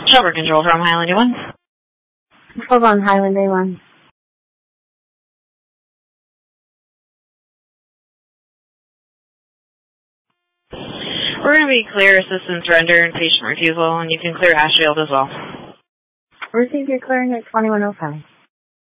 Shelburne Control from Highland A1. Hold on, Highland A1. We're going to be clear assistance render and patient refusal, and you can clear Ashfield as well. Receive your clearing at 2105.